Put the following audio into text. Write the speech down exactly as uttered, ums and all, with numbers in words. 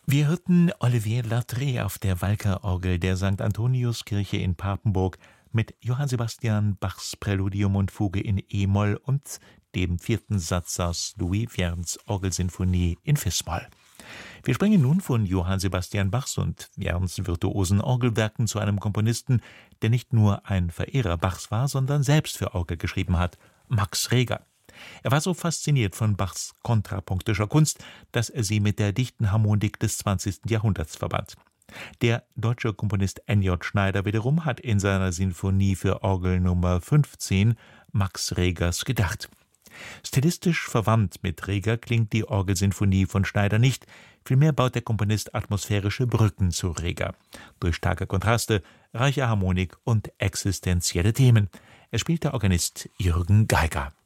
Wir hörten Olivier Lartré auf der Walker-Orgel der Sankt Antoniuskirche in Papenburg mit Johann Sebastian Bachs Präludium und Fuge in e-Moll und dem vierten Satz aus Louis Vierns Orgelsinfonie in fis-Moll. Wir springen nun von Johann Sebastian Bachs und Vierns virtuosen Orgelwerken zu einem Komponisten, der nicht nur ein Verehrer Bachs war, sondern selbst für Orgel geschrieben hat: Max Reger. Er war so fasziniert von Bachs kontrapunktischer Kunst, dass er sie mit der dichten Harmonik des zwanzigsten Jahrhunderts verband. Der deutsche Komponist N J Schneider wiederum hat in seiner Sinfonie für Orgel Nummer fünfzehn Max Regers gedacht. Stilistisch verwandt mit Reger klingt die Orgelsinfonie von Schneider nicht, vielmehr baut der Komponist atmosphärische Brücken zu Reger. Durch starke Kontraste, reiche Harmonik und existenzielle Themen. Es spielt der Organist Jürgen Geiger.